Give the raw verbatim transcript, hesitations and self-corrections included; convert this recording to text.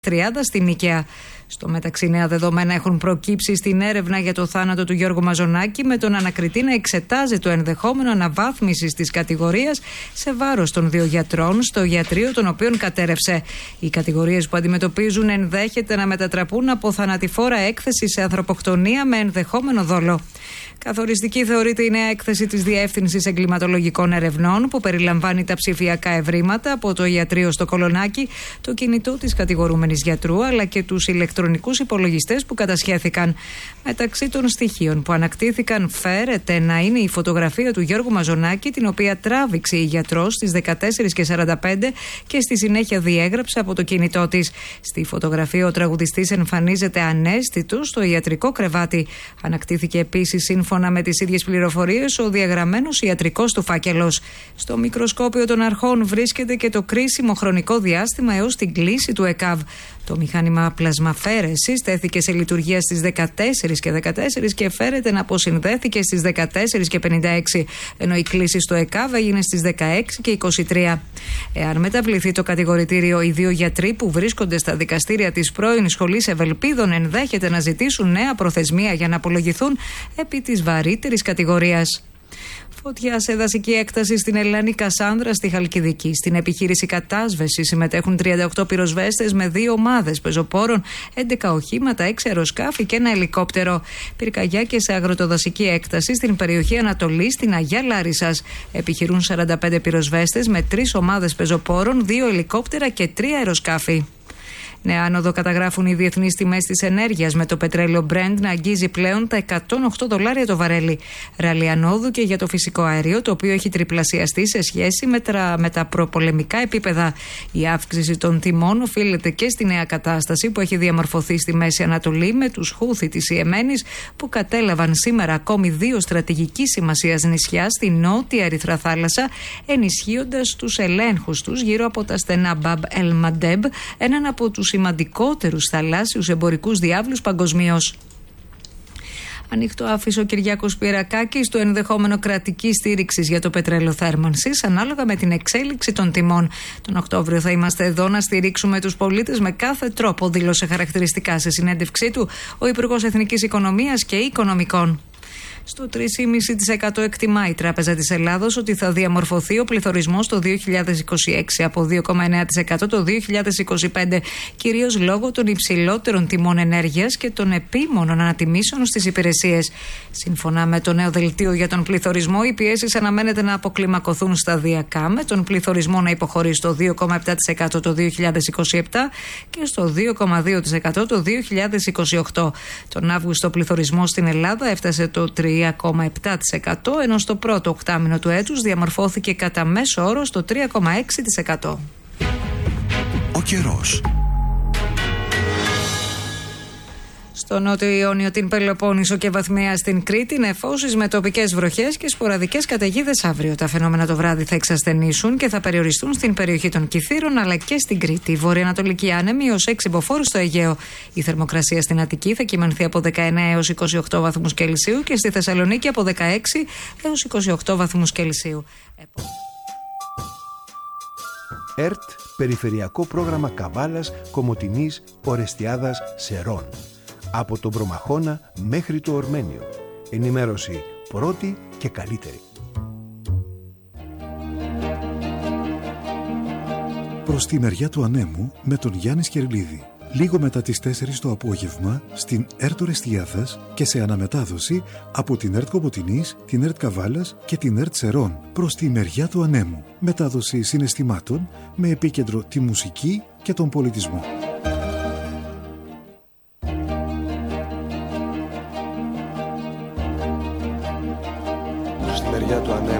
τριάντα στην Νίκαια. Στο μεταξύ, νέα δεδομένα έχουν προκύψει στην έρευνα για το θάνατο του Γιώργου Μαζονάκη, με τον ανακριτή να εξετάζει το ενδεχόμενο αναβάθμισης της κατηγορίας σε βάρος των δύο γιατρών στο ιατρείο των οποίων κατέρευσε. Οι κατηγορίες που αντιμετωπίζουν ενδέχεται να μετατραπούν από θανατηφόρα έκθεση σε ανθρωποκτονία με ενδεχόμενο δόλο. Καθοριστική θεωρείται η νέα έκθεση της Διεύθυνσης Εγκληματολογικών Ερευνών, που περιλαμβάνει τα ψηφιακά ευρήματα από το ιατρείο στο Κολονάκι, το κινητό της κατηγορούμενης γιατρού, αλλά και τους ηλεκτρονικούς υπολογιστές που κατασχέθηκαν. Μεταξύ των στοιχείων που ανακτήθηκαν φέρεται να είναι η φωτογραφία του Γιώργου Μαζονάκη, την οποία τράβηξε η γιατρός στις δεκατέσσερις και σαράντα πέντε και στη συνέχεια διέγραψε από το κινητό της. Στη φωτογραφία ο τραγουδιστής εμφανίζεται αναίσθητος στο ιατρικό κρεβάτι. Ανακτήθηκε επίσης, σύμφωνα με τις ίδιες πληροφορίες, ο διαγραμμένος ιατρικός του φάκελος. Στο μικροσκόπιο των αρχών βρίσκεται και το κρίσιμο χρονικό διάστημα έως την κλίση του ΕΚΑΒ. Το μηχάνημα πλασμαφαίρεσης τέθηκε σε λειτουργία στις δεκατέσσερις και δεκατέσσερα και φέρεται να αποσυνδέθηκε στις δεκατέσσερις και πενήντα έξι, ενώ η κλίση στο ΕΚΑΒ έγινε στις δεκαέξι και είκοσι τρία. Εάν μεταβληθεί το κατηγορητήριο, οι δύο γιατροί που βρίσκονται στα δικαστήρια της πρώην Σχολής Ευελπίδων ενδέχεται να ζητήσουν νέα προθεσμία για να απολογηθούν επί της βαρύτερης κατηγορίας. Φωτιά σε δασική έκταση στην Ελλάνη Κασάνδρα στη Χαλκιδική. Στην επιχείρηση κατάσβεση συμμετέχουν τριάντα οκτώ πυροσβέστες με δύο ομάδες πεζοπόρων, έντεκα οχήματα, έξι αεροσκάφη και ένα ελικόπτερο. Πυρκαγιά και σε αγροτοδασική έκταση στην περιοχή Ανατολή, στην Αγιά Λάρισσας. Επιχειρούν σαράντα πέντε πυροσβέστες με τρεις ομάδες πεζοπόρων, δύο ελικόπτερα και τρία αεροσκάφη. Νέα άνοδο καταγράφουν οι διεθνείς τιμές της ενέργειας, με το πετρέλαιο Brent να αγγίζει πλέον τα εκατόν οκτώ δολάρια το βαρέλι. Ράλι ανόδου και για το φυσικό αέριο, το οποίο έχει τριπλασιαστεί σε σχέση με τα, με τα προπολεμικά επίπεδα. Η αύξηση των τιμών οφείλεται και στη νέα κατάσταση που έχει διαμορφωθεί στη Μέση Ανατολή, με τους Χούθι της Ιεμένης που κατέλαβαν σήμερα ακόμη δύο στρατηγικής σημασίας νησιά στη νότια Ερυθρά θάλασσα, ενισχύοντας τους ελέγχους τους γύρω από τα στενά Μπαμπ Ελ Μαντέμπ, έναν από τους σημαντικότερους θαλάσσιους εμπορικούς διάβλους παγκοσμίως. Ανοιχτό άφησε ο Κυριάκος Πυρακάκης το ενδεχόμενο κρατικής στήριξης για το πετρέλαιο θέρμανσης, ανάλογα με την εξέλιξη των τιμών. Τον Οκτώβριο θα είμαστε εδώ να στηρίξουμε τους πολίτες με κάθε τρόπο, δήλωσε χαρακτηριστικά σε συνέντευξή του ο Υπουργός Εθνικής Οικονομίας και Οικονομικών. Στο τρία κόμμα πέντε τοις εκατό εκτιμά η Τράπεζα της Ελλάδος ότι θα διαμορφωθεί ο πληθωρισμός το δύο χιλιάδες είκοσι έξι από δύο κόμμα εννέα τοις εκατό το δύο χιλιάδες είκοσι πέντε, κυρίως λόγω των υψηλότερων τιμών ενέργειας και των επίμονων ανατιμήσεων στις υπηρεσίες. Σύμφωνα με το νέο δελτίο για τον πληθωρισμό, οι πιέσεις αναμένεται να αποκλιμακωθούν σταδιακά, με τον πληθωρισμό να υποχωρεί στο δύο κόμμα επτά τοις εκατό το δύο χιλιάδες είκοσι επτά και στο δύο κόμμα δύο τοις εκατό το δύο χιλιάδες είκοσι οκτώ. Τον Αύγουστο ο πληθωρισμός στην Ελλάδα έφτασε το τρία κόμμα επτά τοις εκατό, ενώ στο πρώτο οκτάμηνο του έτους διαμορφώθηκε κατά μέσο όρο στο τρία κόμμα έξι τοις εκατό. Ο καιρός. Στο Νότιο Ιόνιο, την Πελοπόννησο και βαθμία στην Κρήτη, νεφώσεις με τοπικές βροχές και σποραδικές καταιγίδες αύριο. Τα φαινόμενα το βράδυ θα εξασθενήσουν και θα περιοριστούν στην περιοχή των Κιθήρων αλλά και στην Κρήτη. Βορειοανατολική άνεμη ως έξι μποφόρ στο Αιγαίο. Η θερμοκρασία στην Αττική θα κυμανθεί από δεκαεννέα έως είκοσι οκτώ βαθμούς Κελσίου και στη Θεσσαλονίκη από δεκαέξι έως είκοσι οκτώ βαθμούς Κελσίου. ΕΡΤ, Περιφερειακό Πρόγραμμα Καβάλας, Κομοτηνής, Ορεστιάδας, Σερών. Από τον Προμαχώνα μέχρι το Ορμένιο. Ενημέρωση πρώτη και καλύτερη. Προς τη μεριά του ανέμου με τον Γιάννη Σκερλίδη. Λίγο μετά τις τέσσερις το απόγευμα στην ΕΡΤ Ορεστιάδας και σε αναμετάδοση από την ΕΡΤ Κομοτηνής, την ΕΡΤ Καβάλας και την ΕΡΤ Σερών. Προς τη μεριά του ανέμου. Μετάδοση συναισθημάτων με επίκεντρο τη μουσική και τον πολιτισμό. Στη μεριά του ανέμου.